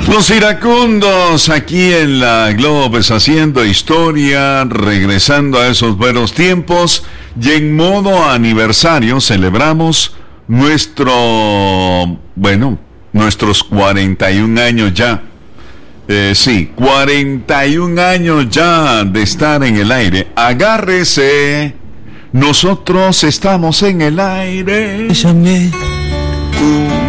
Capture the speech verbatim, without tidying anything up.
Los iracundos aquí en la Globo, pues haciendo historia, regresando a esos buenos tiempos, y en modo aniversario celebramos nuestro, bueno, nuestros cuarenta y un años ya. Eh, sí, cuarenta y un años ya de estar en el aire. Agárrese, nosotros estamos en el aire. Llamé. Uh.